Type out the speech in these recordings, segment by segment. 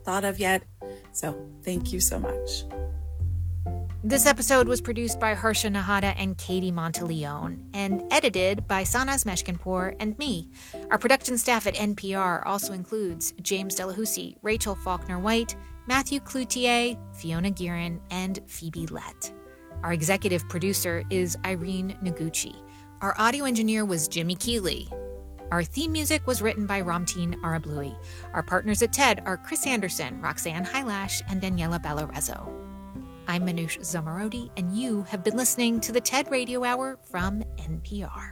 thought of yet. So thank you so much. This episode was produced by Harsha Nahata and Katie Monteleone and edited by Sanaz Meshkinpour and me. Our production staff at NPR also includes James Delahousie, Rachel Faulkner-White, Matthew Cloutier, Fiona Guerin, and Phoebe Lett. Our executive producer is Irene Noguchi. Our audio engineer was Jimmy Keeley. Our theme music was written by Ramtin Arablouei. Our partners at TED are Chris Anderson, Roxanne Hylash, and Daniela Ballarezo. I'm Manoush Zomorodi, and you have been listening to the TED Radio Hour from NPR.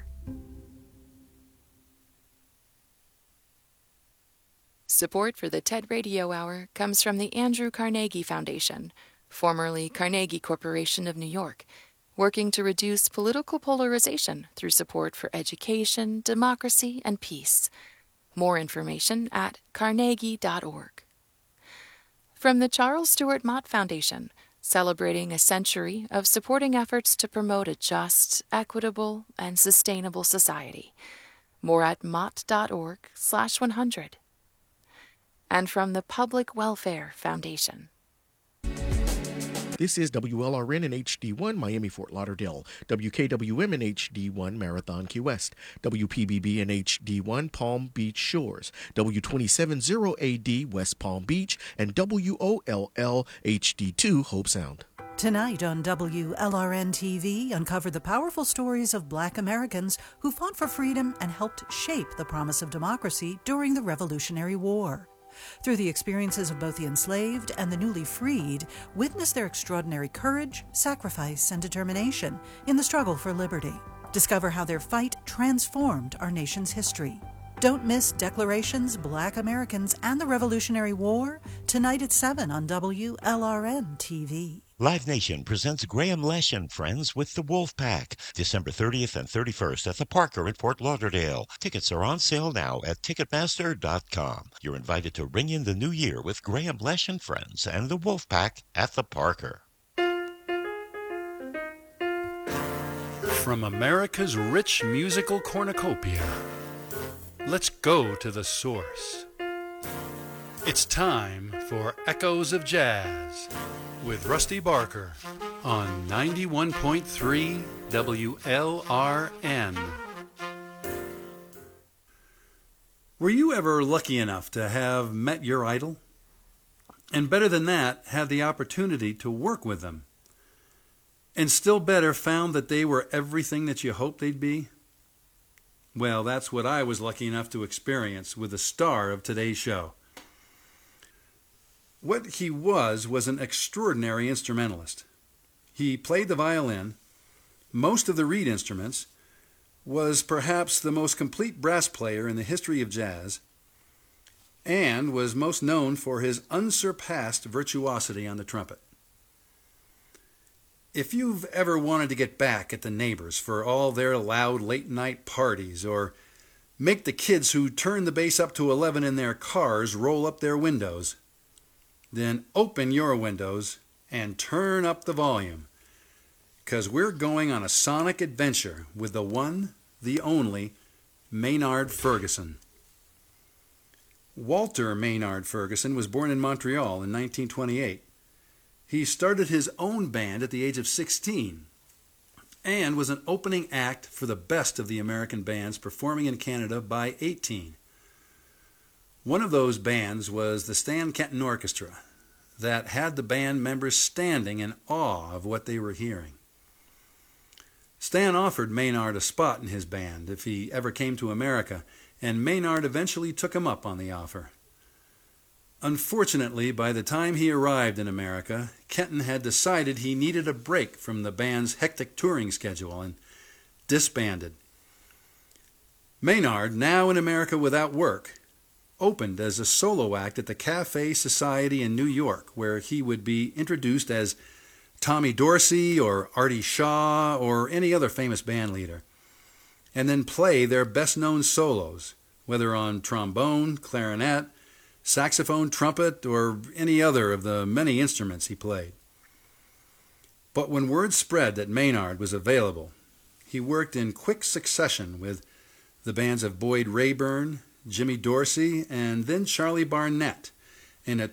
Support for the TED Radio Hour comes from the Andrew Carnegie Foundation, formerly Carnegie Corporation of New York, working to reduce political polarization through support for education, democracy, and peace. More information at carnegie.org. From the Charles Stewart Mott Foundation, celebrating a century of supporting efforts to promote a just, equitable, and sustainable society. More at mott.org/100. And from the Public Welfare Foundation. This is WLRN in HD1, Miami, Fort Lauderdale, WKWM in HD1, Marathon, Key West, WPBB in HD1, Palm Beach Shores, W270AD, West Palm Beach, and WOLL HD2, Hope Sound. Tonight on WLRN TV, uncover the powerful stories of Black Americans who fought for freedom and helped shape the promise of democracy during the Revolutionary War. Through the experiences of both the enslaved and the newly freed, witness their extraordinary courage, sacrifice, and determination in the struggle for liberty. Discover how their fight transformed our nation's history. Don't miss Declarations, Black Americans, and the Revolutionary War, tonight at 7 on WLRN TV. Live Nation presents Graham Lesh and Friends with the Wolf Pack, December 30th and 31st at the Parker in Fort Lauderdale. Tickets are on sale now at Ticketmaster.com. You're invited to ring in the new year with Graham Lesh and Friends and the Wolf Pack at the Parker. From America's rich musical cornucopia, let's go to the source. It's time for Echoes of Jazz with Rusty Barker on 91.3 WLRN. Were you ever lucky enough to have met your idol? And better than that, had the opportunity to work with them? And still better, found that they were everything that you hoped they'd be? Well, that's what I was lucky enough to experience with the star of today's show. What he was an extraordinary instrumentalist. He played the violin, most of the reed instruments, was perhaps the most complete brass player in the history of jazz, and was most known for his unsurpassed virtuosity on the trumpet. If you've ever wanted to get back at the neighbors for all their loud late-night parties, or make the kids who turn the bass up to 11 in their cars roll up their windows, then open your windows and turn up the volume, 'cause we're going on a sonic adventure with the one, the only, Maynard Ferguson. Walter Maynard Ferguson was born in Montreal in 1928. He started his own band at the age of 16 and was an opening act for the best of the American bands performing in Canada by 18. One of those bands was the Stan Kenton Orchestra that had the band members standing in awe of what they were hearing. Stan offered Maynard a spot in his band if he ever came to America, and Maynard eventually took him up on the offer. Unfortunately, by the time he arrived in America, Kenton had decided he needed a break from the band's hectic touring schedule and disbanded. Maynard, now in America without work, opened as a solo act at the Cafe Society in New York, where he would be introduced as Tommy Dorsey or Artie Shaw or any other famous band leader, and then play their best-known solos, whether on trombone, clarinet, saxophone, trumpet, or any other of the many instruments he played. But when word spread that Maynard was available, he worked in quick succession with the bands of Boyd Rayburn, Jimmy Dorsey, and then Charlie Barnett in a